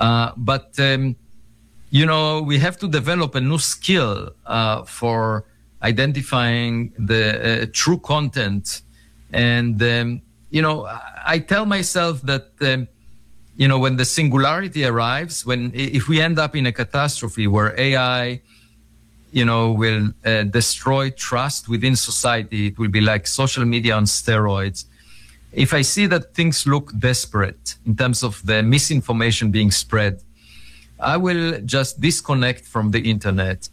But we have to develop a new skill for identifying the true content. And, I tell myself that, when the singularity arrives, if we end up in a catastrophe where AI, will destroy trust within society, it will be like social media on steroids. If I see that things look desperate in terms of the misinformation being spread, I will just disconnect from the internet.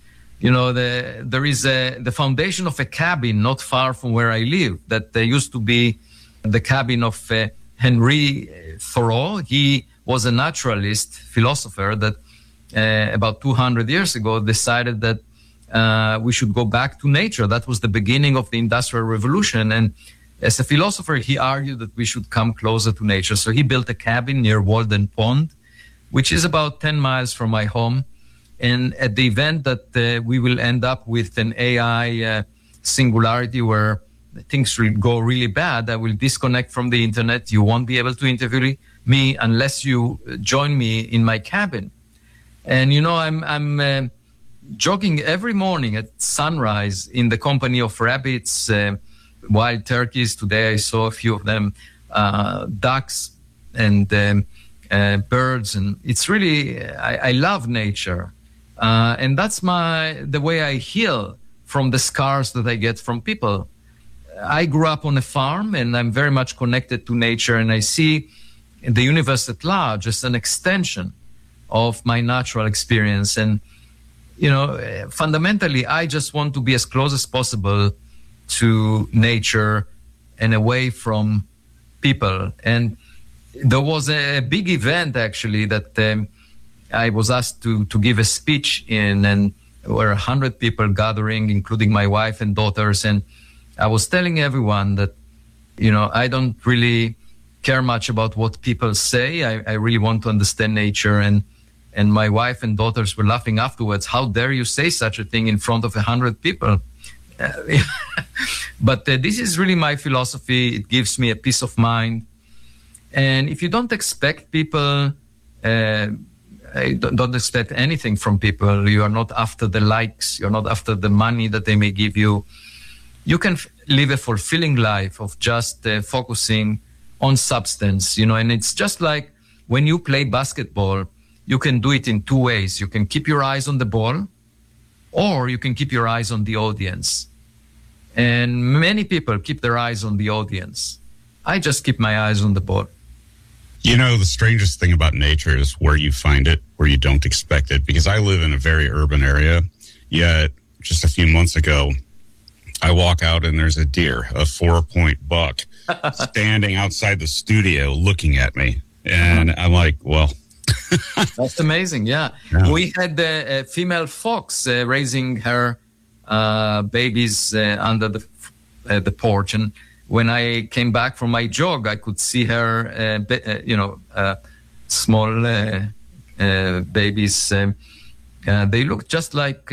There is the foundation of a cabin not far from where I live that there used to be the cabin of Henry Thoreau. He was a naturalist, philosopher that about 200 years ago decided that we should go back to nature. That was the beginning of the Industrial Revolution. And as a philosopher, he argued that we should come closer to nature. So he built a cabin near Walden Pond, which is about 10 miles from my home. And at the event that we will end up with an AI singularity where things will go really bad, I will disconnect from the internet. You won't be able to interview me unless you join me in my cabin. And, I'm jogging every morning at sunrise in the company of rabbits, wild turkeys. Today I saw a few of them, ducks and birds. And it's really, I love nature. And that's the way I heal from the scars that I get from people. I grew up on a farm and I'm very much connected to nature, and I see the universe at large as an extension of my natural experience. And, fundamentally, I just want to be as close as possible to nature and away from people. And there was a big event, actually, that I was asked to give a speech in, and there were 100 people gathering, including my wife and daughters. And I was telling everyone that, I don't really care much about what people say. I really want to understand nature. And my wife and daughters were laughing afterwards. How dare you say such a thing in front of 100 people? But this is really my philosophy. It gives me a peace of mind. And if you don't expect people, don't expect anything from people. You are not after the likes. You're not after the money that they may give you. You can live a fulfilling life of just focusing on substance, and it's just like when you play basketball, you can do it in two ways. You can keep your eyes on the ball, or you can keep your eyes on the audience. And many people keep their eyes on the audience. I just keep my eyes on the ball. The strangest thing about nature is where you find it, where you don't expect it, because I live in a very urban area, yet just a few months ago, I walk out and there's a deer, a 4-point buck, standing outside the studio looking at me. And I'm like, well. That's amazing, yeah. We had a female fox raising her babies under the porch. And when I came back from my jog, I could see her, small babies. They look just like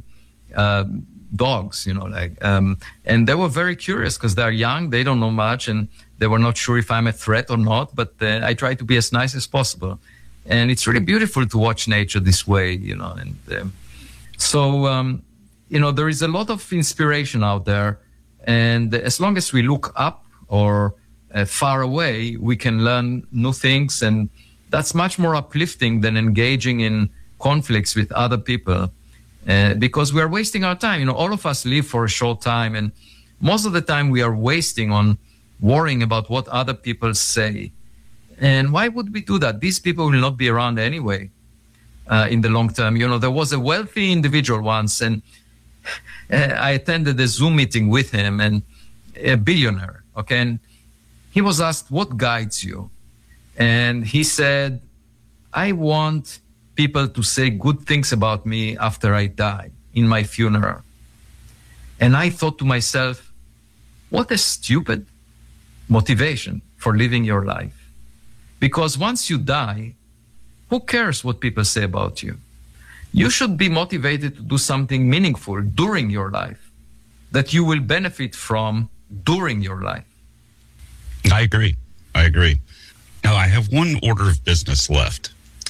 dogs, and they were very curious because they're young, they don't know much, and they were not sure if I'm a threat or not, but I try to be as nice as possible. And it's really beautiful to watch nature this way, and so there is a lot of inspiration out there, and as long as we look up or far away, we can learn new things, and that's much more uplifting than engaging in conflicts with other people. Because we are wasting our time. All of us live for a short time, and most of the time we are wasting on worrying about what other people say. And why would we do that? These people will not be around anyway in the long term. There was a wealthy individual once, and I attended a Zoom meeting with him, and a billionaire, okay? And he was asked, what guides you? And he said, I want people to say good things about me after I die, in my funeral. And I thought to myself, what a stupid motivation for living your life. Because once you die, who cares what people say about you? You should be motivated to do something meaningful during your life that you will benefit from during your life. I agree. Now, I have one order of business left.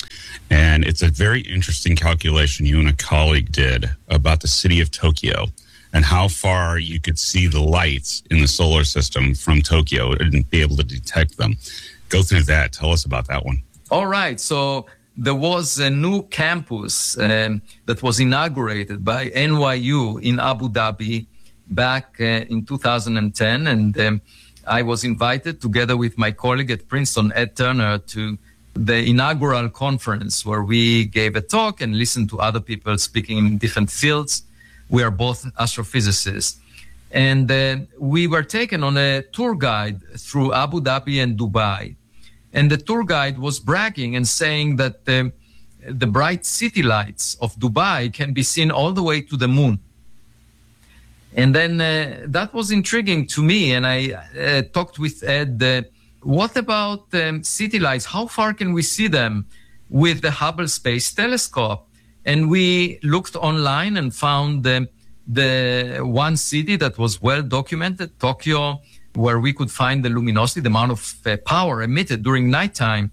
And it's a very interesting calculation you and a colleague did about the city of Tokyo and how far you could see the lights in the solar system from Tokyo and be able to detect them. Go through that. Tell us about that one. All right. So there was a new campus that was inaugurated by NYU in Abu Dhabi back in 2010. And I was invited together with my colleague at Princeton, Ed Turner, to the inaugural conference where we gave a talk and listened to other people speaking in different fields. We are both astrophysicists. And we were taken on a tour guide through Abu Dhabi and Dubai. And the tour guide was bragging and saying that the bright city lights of Dubai can be seen all the way to the moon. And then that was intriguing to me. And I talked with Ed, what about city lights? How far can we see them with the Hubble Space Telescope? And we looked online and found the one city that was well documented, Tokyo, where we could find the luminosity, the amount of power emitted during nighttime.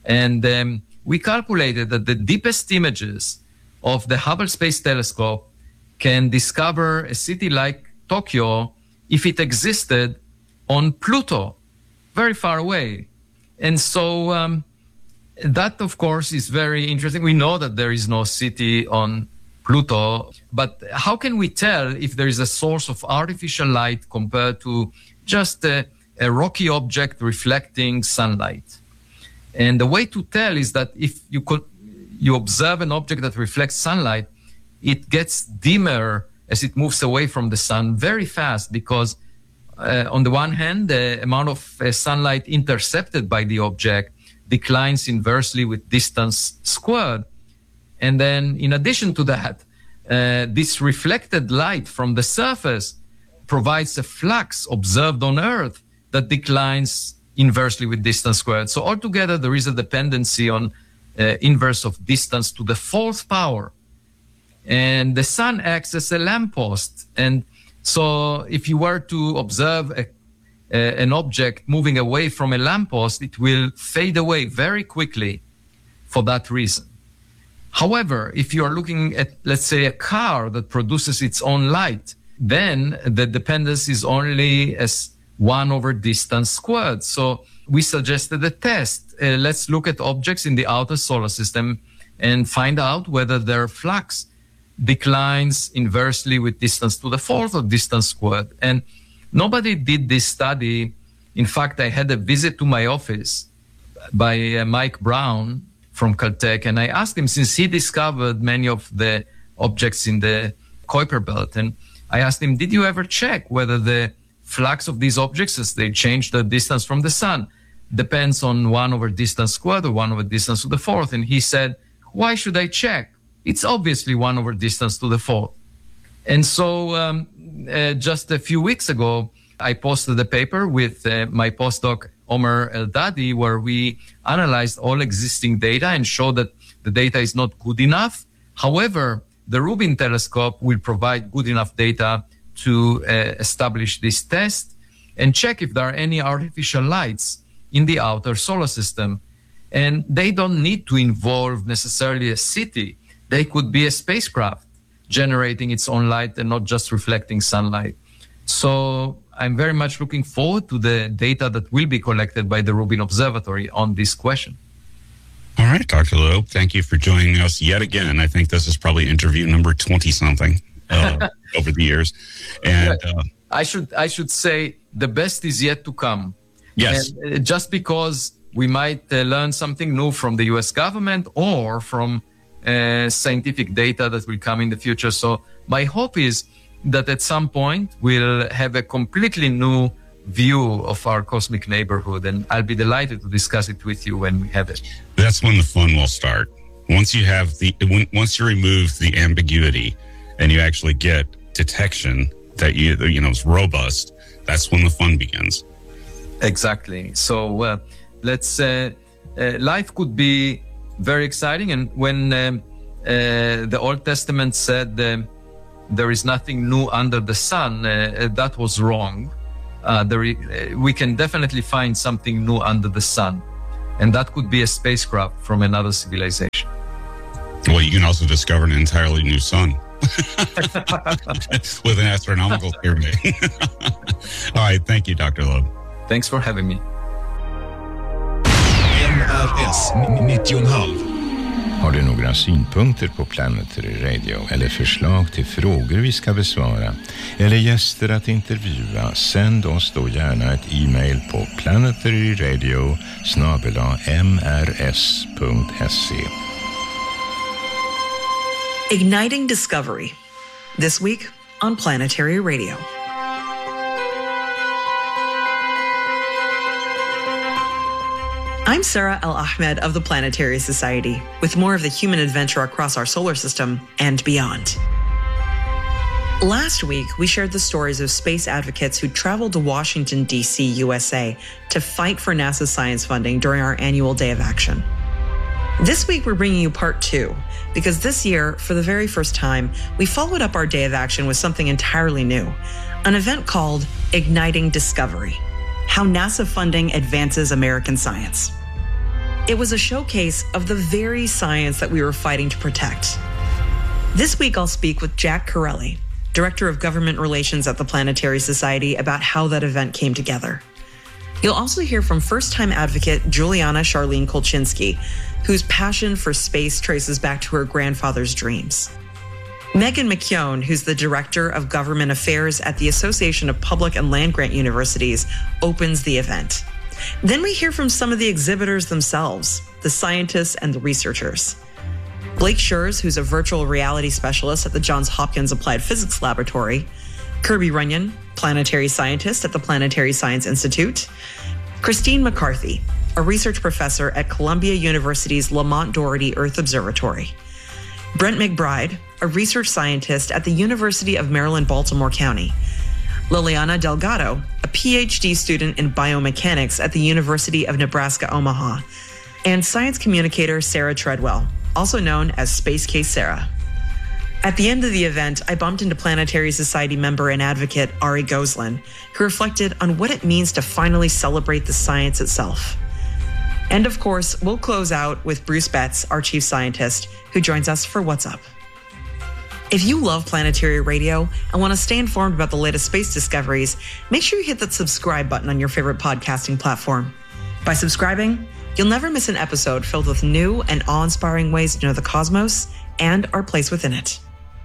And we calculated that the deepest images of the Hubble Space Telescope can discover a city like Tokyo if it existed on Pluto, very far away. And so that, of course, is very interesting. We know that there is no city on Pluto, but how can we tell if there is a source of artificial light compared to just a rocky object reflecting sunlight? And the way to tell is that if you observe an object that reflects sunlight, it gets dimmer as it moves away from the sun very fast because on the one hand, the amount of sunlight intercepted by the object declines inversely with distance squared. And then in addition to that, this reflected light from the surface provides a flux observed on Earth that declines inversely with distance squared. So altogether, there is a dependency on inverse of distance to the fourth power. And the sun acts as a lamppost. And so if you were to observe an object moving away from a lamppost, it will fade away very quickly for that reason. However, if you are looking at, let's say, a car that produces its own light, then the dependence is only as 1 over distance squared. So we suggested a test. Let's look at objects in the outer solar system and find out whether their flux declines inversely with distance to the fourth of distance squared. And nobody did this study. In fact, I had a visit to my office by Mike Brown from Caltech, and I asked him, since he discovered many of the objects in the Kuiper belt, and I asked him, did you ever check whether the flux of these objects as they change the distance from the sun depends on 1 over distance squared or 1 over distance to the fourth? And he said, why should I check? It's obviously 1 over distance to the fourth. And so just a few weeks ago, I posted a paper with my postdoc, Omer Eldadi, where we analyzed all existing data and showed that the data is not good enough. However, the Rubin telescope will provide good enough data to establish this test and check if there are any artificial lights in the outer solar system. And they don't need to involve necessarily a city. They could be a spacecraft generating its own light and not just reflecting sunlight. So I'm very much looking forward to the data that will be collected by the Rubin Observatory on this question. All right, Dr. Loeb, thank you for joining us yet again. I think this is probably interview number 20-something over the years. And I should say the best is yet to come. Yes. And just because we might learn something new from the U.S. government or from scientific data that will come in the future. So my hope is that at some point we'll have a completely new view of our cosmic neighborhood, and I'll be delighted to discuss it with you when we have it. That's when the fun will start. Once you remove the ambiguity and you actually get detection that is robust, that's when the fun begins. Exactly. So let's life could be very exciting. And when the Old Testament said there is nothing new under the sun, that was wrong. We can definitely find something new under the sun, and that could be a spacecraft from another civilization. Well, you can also discover an entirely new sun with an astronomical pyramid. All right. Thank you, Dr. Loeb. Thanks for having me. NRS 90,5. Har du några synpunkter på Planetary Radio eller förslag till frågor vi ska besvara eller gäster att intervjua, sänd oss då gärna ett e-mail på planetaryradio@mrs.se. Igniting Discovery. This week on Planetary Radio. I'm Sarah El-Ahmed of the Planetary Society, with more of the human adventure across our solar system and beyond. Last week, we shared the stories of space advocates who traveled to Washington, D.C., USA, to fight for NASA science funding during our annual Day of Action. This week, we're bringing you part 2, because this year, for the very first time, we followed up our Day of Action with something entirely new, an event called Igniting Discovery, How NASA Funding Advances American Science. It was a showcase of the very science that we were fighting to protect. This week, I'll speak with Jack Corelli, Director of Government Relations at the Planetary Society, about how that event came together. You'll also hear from first-time advocate Juliana Charlene Kolchinsky, whose passion for space traces back to her grandfather's dreams. Megan McKeown, who's the Director of Government Affairs at the Association of Public and Land-Grant Universities, opens the event. Then we hear from some of the exhibitors themselves, the scientists and the researchers. Blake Schurz, who's a virtual reality specialist at the Johns Hopkins Applied Physics Laboratory, Kirby Runyon, planetary scientist at the Planetary Science Institute, Christine McCarthy, a research professor at Columbia University's Lamont Doherty Earth Observatory, Brent McBride, a research scientist at the University of Maryland, Baltimore County, Liliana Delgado, a PhD student in biomechanics at the University of Nebraska, Omaha, and science communicator Sarah Treadwell, also known as Space Case Sarah. At the end of the event, I bumped into Planetary Society member and advocate Ari Goslin, who reflected on what it means to finally celebrate the science itself. And of course, we'll close out with Bruce Betts, our chief scientist, who joins us for What's Up. If you love Planetary Radio and want to stay informed about the latest space discoveries, make sure you hit that subscribe button on your favorite podcasting platform. By subscribing, you'll never miss an episode filled with new and awe-inspiring ways to know the cosmos and our place within it.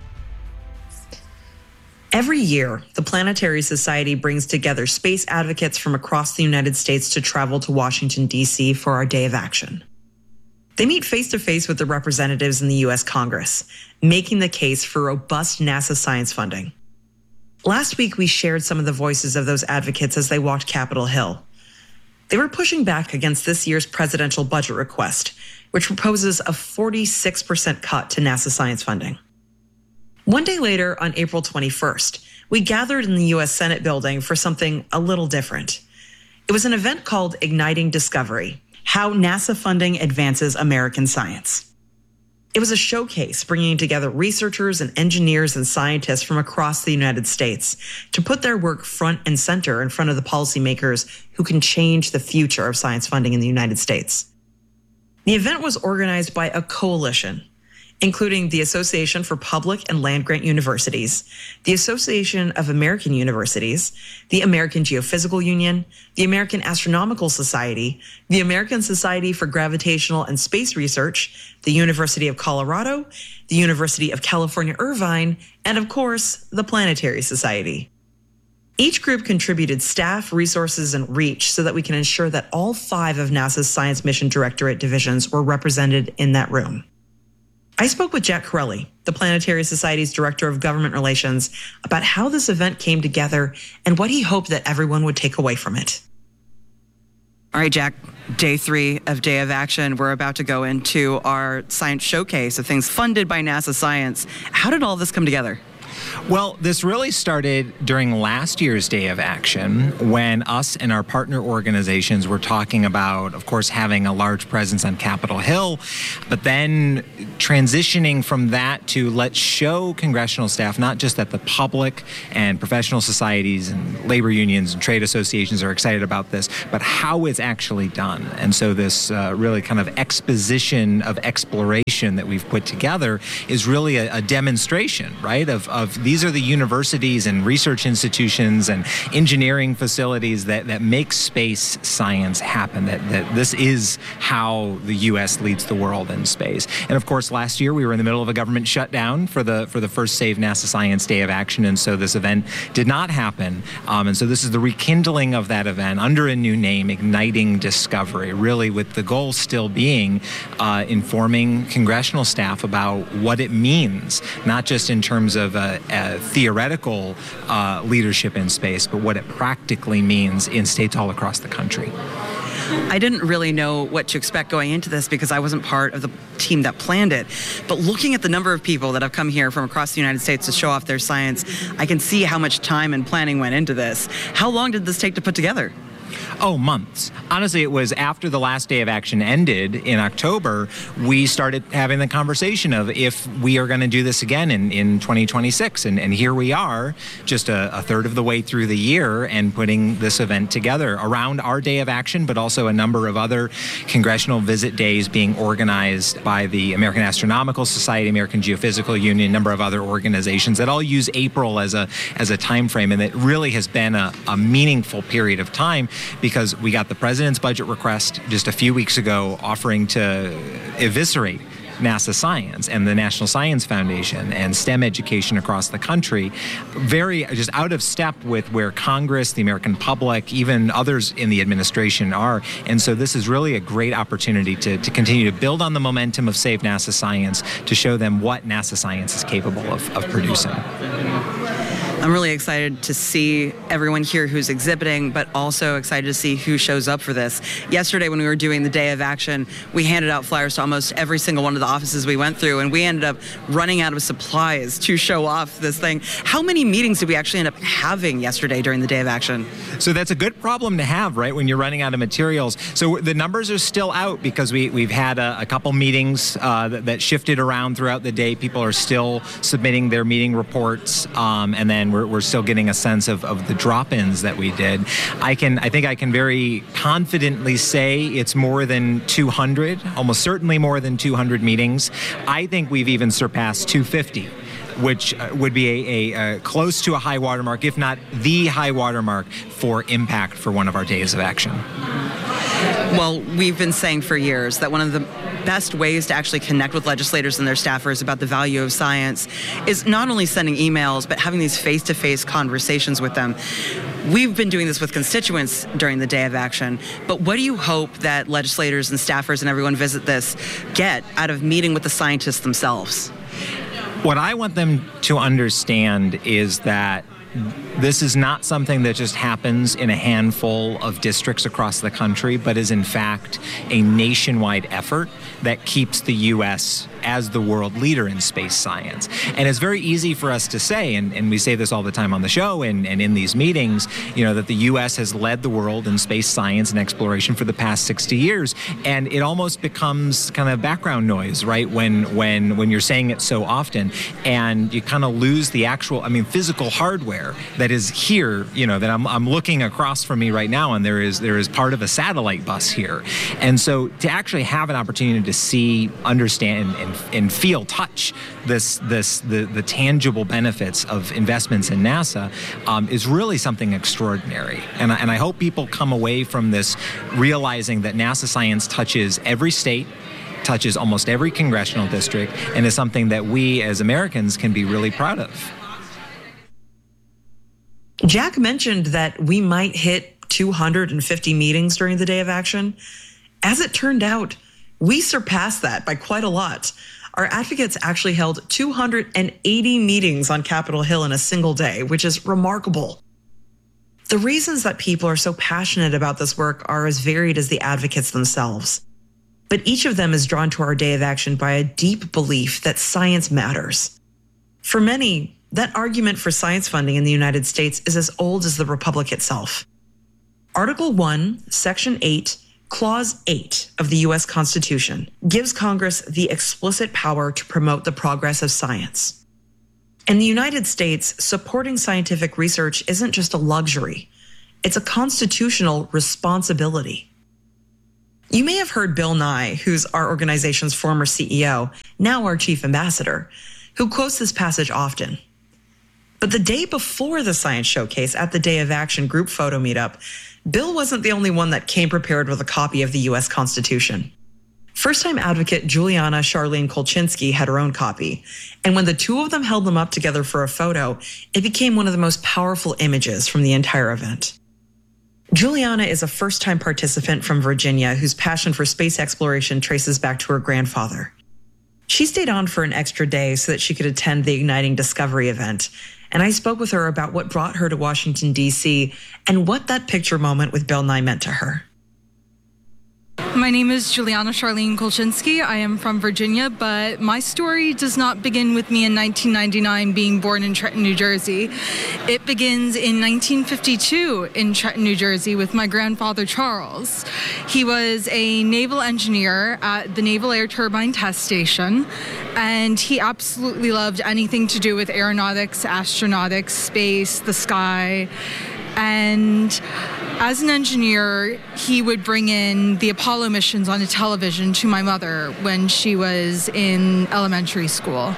Every year, the Planetary Society brings together space advocates from across the United States to travel to Washington, D.C. for our Day of Action. They meet face-to-face with the representatives in the U.S. Congress, making the case for robust NASA science funding. Last week, we shared some of the voices of those advocates as they walked Capitol Hill. They were pushing back against this year's presidential budget request, which proposes a 46% cut to NASA science funding. One day later, on April 21st, we gathered in the U.S. Senate building for something a little different. It was an event called Igniting Discovery, How NASA Funding Advances American Science. It was a showcase bringing together researchers and engineers and scientists from across the United States to put their work front and center in front of the policymakers who can change the future of science funding in the United States. The event was organized by a coalition, including the Association for Public and Land-Grant Universities, the Association of American Universities, the American Geophysical Union, the American Astronomical Society, the American Society for Gravitational and Space Research, the University of Colorado, the University of California, Irvine, and of course, the Planetary Society. Each group contributed staff, resources, and reach so that we can ensure that all 5 of NASA's Science Mission Directorate divisions were represented in that room. I spoke with Jack Corelli, the Planetary Society's Director of Government Relations, about how this event came together and what he hoped that everyone would take away from it. All right, Jack, day 3 of Day of Action. We're about to go into our science showcase of things funded by NASA Science. How did all this come together? Well, this really started during last year's Day of Action when us and our partner organizations were talking about, of course, having a large presence on Capitol Hill, but then transitioning from that to let's show congressional staff, not just that the public and professional societies and labor unions and trade associations are excited about this, but how it's actually done. And so this really kind of exposition of exploration that we've put together is really a demonstration, right, of these are the universities and research institutions and engineering facilities that make space science happen, that this is how the U.S. leads the world in space. And of course, last year we were in the middle of a government shutdown for the first Save NASA Science Day of Action, and so this event did not happen. And so this is the rekindling of that event under a new name, Igniting Discovery, really with the goal still being informing congressional staff about what it means, not just in terms of theoretical leadership in space, but what it practically means in states all across the country. I didn't really know what to expect going into this because I wasn't part of the team that planned it. But looking at the number of people that have come here from across the United States to show off their science, I can see how much time and planning went into this. How long did this take to put together? Oh, months. Honestly, it was after the last Day of Action ended in October, we started having the conversation of if we are going to do this again in 2026. And here we are, just a third of the way through the year and putting this event together around our Day of Action, but also a number of other congressional visit days being organized by the American Astronomical Society, American Geophysical Union, a number of other organizations that all use April as a time frame. And it really has been a meaningful period of time, because we got the president's budget request just a few weeks ago offering to eviscerate NASA Science and the National Science Foundation and STEM education across the country, very just out of step with where Congress, the American public, even others in the administration are. And so this is really a great opportunity to continue to build on the momentum of Save NASA Science, to show them what NASA Science is capable of producing. I'm really excited to see everyone here who's exhibiting, but also excited to see who shows up for this. Yesterday, when we were doing the Day of Action, we handed out flyers to almost every single one of the offices we went through, and we ended up running out of supplies to show off this thing. How many meetings did we actually end up having yesterday during the Day of Action? So that's a good problem to have, right, when you're running out of materials. So the numbers are still out because we've had a couple meetings that shifted around throughout the day. People are still submitting their meeting reports, and then we're still getting a sense of the drop-ins that we did. I think I can very confidently say it's more than 200, almost certainly more than 200 meetings. I think we've even surpassed 250. Which would be a close to a high watermark, if not the high watermark for impact for one of our days of action. Well, we've been saying for years that one of the best ways to actually connect with legislators and their staffers about the value of science is not only sending emails, but having these face-to-face conversations with them. We've been doing this with constituents during the Day of Action, but what do you hope that legislators and staffers and everyone visit this get out of meeting with the scientists themselves? What I want them to understand is that this is not something that just happens in a handful of districts across the country, but is in fact a nationwide effort that keeps the U.S. as the world leader in space science. And it's very easy for us to say, and we say this all the time on the show and in these meetings, that the U.S. has led the world in space science and exploration for the past 60 years. And it almost becomes kind of background noise, right, when you're saying it so often, and you kind of lose the actual, physical hardware that is here, that I'm looking across from me right now, and there is part of a satellite bus here. And so to actually have an opportunity to see, understand, and feel, touch the tangible benefits of investments in NASA is really something extraordinary. And I hope people come away from this realizing that NASA science touches every state, touches almost every congressional district, and is something that we as Americans can be really proud of. Jack mentioned that we might hit 250 meetings during the Day of Action. As it turned out, we surpassed that by quite a lot. Our advocates actually held 280 meetings on Capitol Hill in a single day, which is remarkable. The reasons that people are so passionate about this work are as varied as the advocates themselves. But each of them is drawn to our Day of Action by a deep belief that science matters. For many, that argument for science funding in the United States is as old as the Republic itself. Article 1, Section 8, Clause 8 of the U.S. Constitution gives Congress the explicit power to promote the progress of science. In the United States, supporting scientific research isn't just a luxury, it's a constitutional responsibility. You may have heard Bill Nye, who's our organization's former CEO, now our chief ambassador, who quotes this passage often. But the day before the science showcase at the Day of Action group photo meetup, Bill wasn't the only one that came prepared with a copy of the U.S. Constitution. First-time advocate Juliana Charlene Kolchinsky had her own copy, and when the two of them held them up together for a photo, it became one of the most powerful images from the entire event. Juliana is a first-time participant from Virginia whose passion for space exploration traces back to her grandfather. She stayed on for an extra day so that she could attend the Igniting Discovery event, and I spoke with her about what brought her to Washington, D.C., and what that picture moment with Bill Nye meant to her. My name is Juliana Charlene Kolchinsky. I am from Virginia, but my story does not begin with me in 1999 being born in Trenton, New Jersey. It begins in 1952 in Trenton, New Jersey with my grandfather, Charles. He was a naval engineer at the Naval Air Turbine Test Station, and he absolutely loved anything to do with aeronautics, astronautics, space, the sky. And as an engineer, he would bring in the Apollo missions on a television to my mother when she was in elementary school.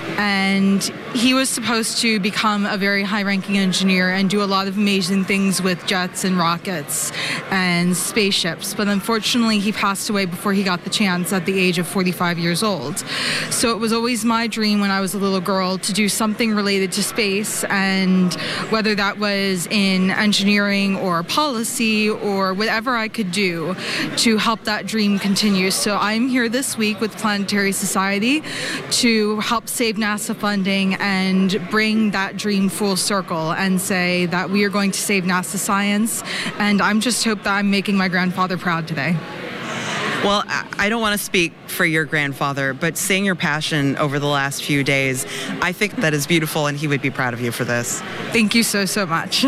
And he was supposed to become a very high-ranking engineer and do a lot of amazing things with jets and rockets and spaceships. But unfortunately, he passed away before he got the chance at the age of 45 years old. So it was always my dream when I was a little girl to do something related to space, and whether that was in engineering or policy or whatever I could do to help that dream continue. So I'm here this week with Planetary Society to help save NASA funding and bring that dream full circle and say that we are going to save NASA science. And I'm just hope that I'm making my grandfather proud today. Well, I don't want to speak for your grandfather, but seeing your passion over the last few days, I think that is beautiful, and he would be proud of you for this. Thank you so much.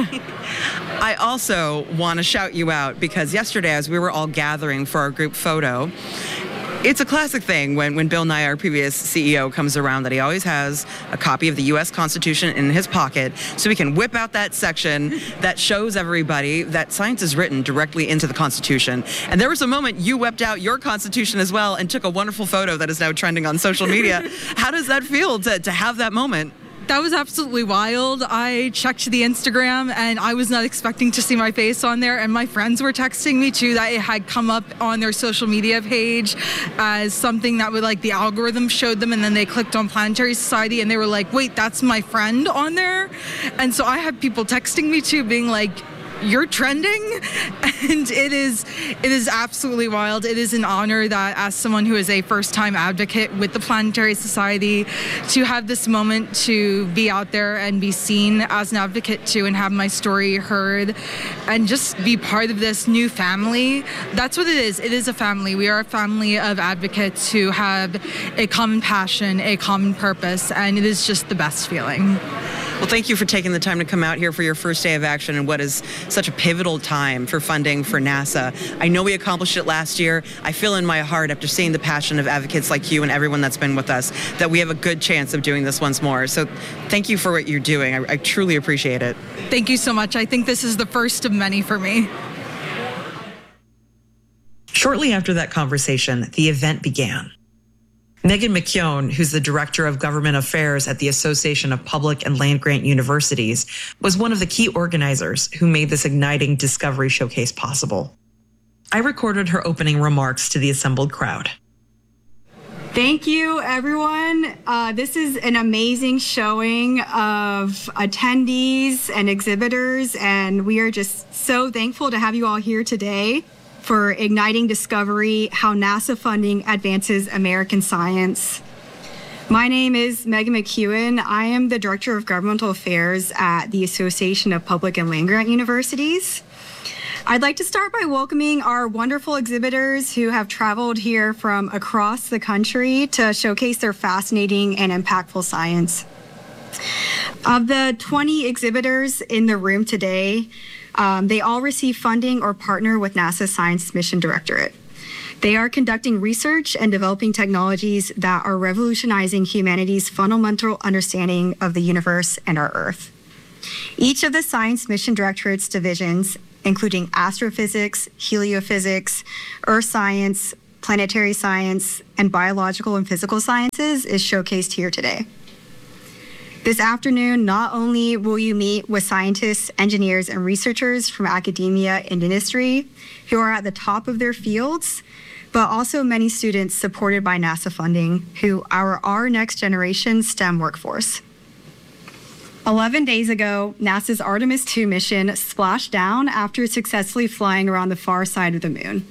I also want to shout you out because yesterday, as we were all gathering for our group photo, it's a classic thing when Bill Nye, our previous CEO, comes around that he always has a copy of the U.S. Constitution in his pocket so he can whip out that section that shows everybody that science is written directly into the Constitution. And there was a moment you whipped out your Constitution as well and took a wonderful photo that is now trending on social media. How does that feel to have that moment? That was absolutely wild. I checked the Instagram and I was not expecting to see my face on there, and my friends were texting me too that it had come up on their social media page as something that would, like, the algorithm showed them, and then they clicked on Planetary Society and they were like, wait, that's my friend on there? And so I had people texting me too being like, you're trending? And it is absolutely wild. It is an honor that, as someone who is a first-time advocate with the Planetary Society, to have this moment to be out there and be seen as an advocate too, and have my story heard and just be part of this new family. That's what it is. It is a family. We are a family of advocates who have a common passion, a common purpose, and it is just the best feeling. Well, thank you for taking the time to come out here for your first day of action in what is such a pivotal time for funding for NASA. I know we accomplished it last year. I feel in my heart, after seeing the passion of advocates like you and everyone that's been with us, that we have a good chance of doing this once more. So thank you for what you're doing. I truly appreciate it. Thank you so much. I think this is the first of many for me. Shortly after that conversation, the event began. Megan McKeown, who's the Director of Government Affairs at the Association of Public and Land-Grant Universities, was one of the key organizers who made this Igniting Discovery Showcase possible. I recorded her opening remarks to the assembled crowd. Thank you, everyone. This is an amazing showing of attendees and exhibitors, and we are just so thankful to have you all here today for Igniting Discovery, How NASA Funding Advances American Science. My name is Megan McKeown. I am the Director of Governmental Affairs at the Association of Public and Land-Grant Universities. I'd like to start by welcoming our wonderful exhibitors who have traveled here from across the country to showcase their fascinating and impactful science. Of the 20 exhibitors in the room today, they all receive funding or partner with NASA's Science Mission Directorate. They are conducting research and developing technologies that are revolutionizing humanity's fundamental understanding of the universe and our Earth. Each of the Science Mission Directorate's divisions, including astrophysics, heliophysics, earth science, planetary science, and biological and physical sciences, is showcased here today. This afternoon, not only will you meet with scientists, engineers, and researchers from academia and industry who are at the top of their fields, but also many students supported by NASA funding who are our next generation STEM workforce. 11 days ago, NASA's Artemis II mission splashed down after successfully flying around the far side of the moon.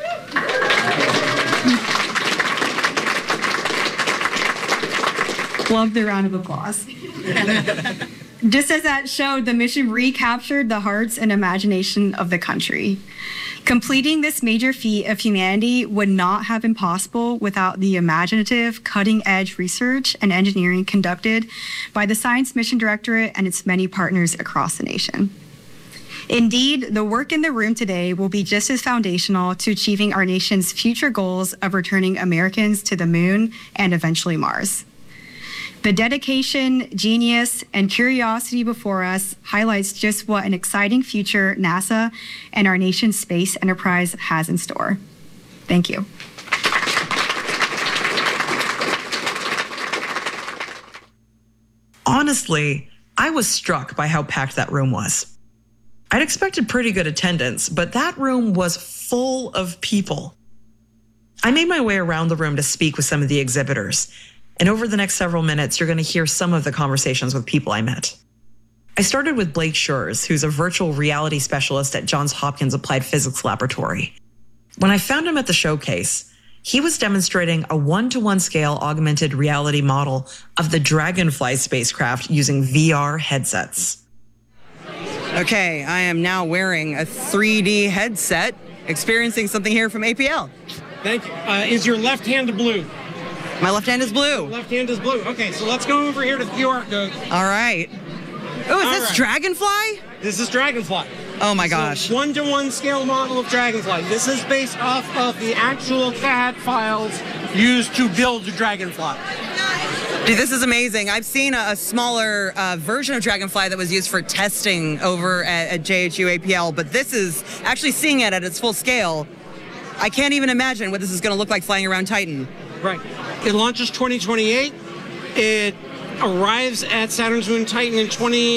Love the round of applause. Just as that showed, the mission recaptured the hearts and imagination of the country. Completing this major feat of humanity would not have been possible without the imaginative, cutting-edge research and engineering conducted by the Science Mission Directorate and its many partners across the nation. Indeed, the work in the room today will be just as foundational to achieving our nation's future goals of returning Americans to the moon and eventually Mars. The dedication, genius, and curiosity before us highlights just what an exciting future NASA and our nation's space enterprise has in store. Thank you. Honestly, I was struck by how packed that room was. I'd expected pretty good attendance, but that room was full of people. I made my way around the room to speak with some of the exhibitors. And over the next several minutes, you're going to hear some of the conversations with people I met. I started with Blake Schurz, who's a virtual reality specialist at Johns Hopkins Applied Physics Laboratory. When I found him at the showcase, he was demonstrating a 1-to-1 scale augmented reality model of the Dragonfly spacecraft using VR headsets. Okay, I am now wearing a 3D headset, experiencing something here from APL. Thank you. Is your left hand blue? My left hand is blue. Left hand is blue. Okay, so let's go over here to the QR code. All right. Oh, is this Dragonfly? This is Dragonfly. Oh my gosh. 1-to-1 scale model of Dragonfly. This is based off of the actual CAD files used to build the Dragonfly. Dude, this is amazing. I've seen a smaller version of Dragonfly that was used for testing over at JHU APL, but this is actually seeing it at its full scale. I can't even imagine what this is going to look like flying around Titan. Right. It launches 2028. It arrives at Saturn's moon Titan in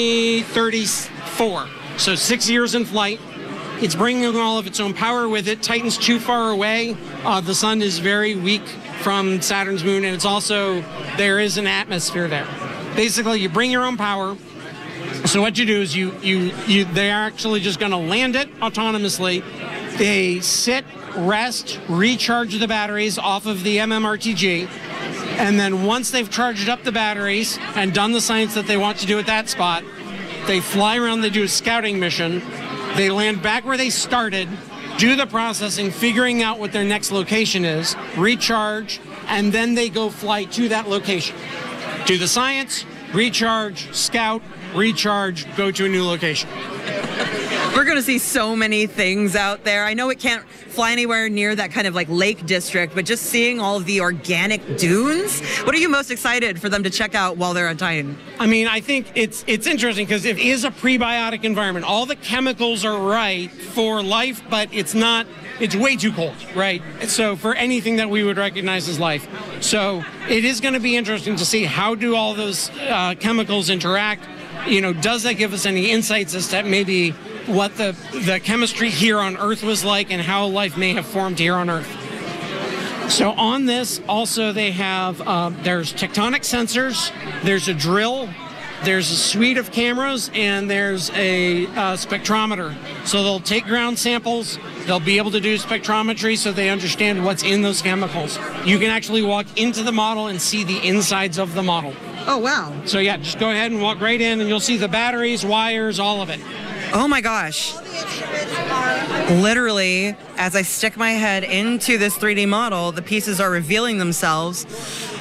2034. So 6 years in flight. It's bringing all of its own power with it. Titan's too far away. The sun is very weak from Saturn's moon, and it's also, there is an atmosphere there. Basically, you bring your own power. So what you do is they're actually just going to land it autonomously. They sit, rest, recharge the batteries off of the MMRTG, and then once they've charged up the batteries and done the science that they want to do at that spot, they fly around, they do a scouting mission, they land back where they started, do the processing, figuring out what their next location is, recharge, and then they go fly to that location. Do the science, recharge, scout, recharge, go to a new location. We're going to see so many things out there. I know it can't fly anywhere near that kind of like lake district, but just seeing all of the organic dunes, what are you most excited for them to check out while they're on Titan? I mean, I think it's interesting because it is a prebiotic environment. All the chemicals are right for life, but it's not, it's way too cold, right? So for anything that we would recognize as life. So it is going to be interesting to see how do all those chemicals interact. You know, does that give us any insights as to maybe what the chemistry here on Earth was like and how life may have formed here on Earth? So on this, also they have, there's tectonic sensors, there's a drill, there's a suite of cameras, and there's a spectrometer. So they'll take ground samples, they'll be able to do spectrometry so they understand what's in those chemicals. You can actually walk into the model and see the insides of the model. Oh, wow. So yeah, just go ahead and walk right in and you'll see the batteries, wires, all of it. Oh my gosh. Literally, as I stick my head into this 3D model, the pieces are revealing themselves.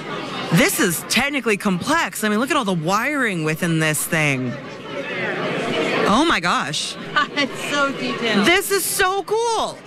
This is technically complex. I mean, look at all the wiring within this thing. Oh my gosh. It's so detailed. This is so cool.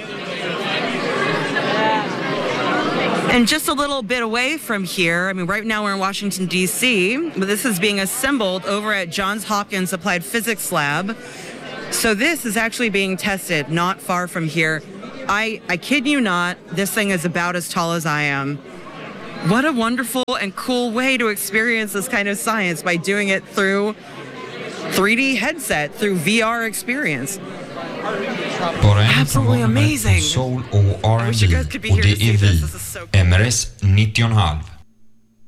And just a little bit away from here, I mean, right now we're in Washington, D.C., but this is being assembled over at Johns Hopkins Applied Physics Lab. So this is actually being tested not far from here. I kid you not, this thing is about as tall as I am. What a wonderful and cool way to experience this kind of science by doing it through 3D headset, through VR experience. Absolutely amazing. Soul och R&B, och det är vi, MRS 90,5.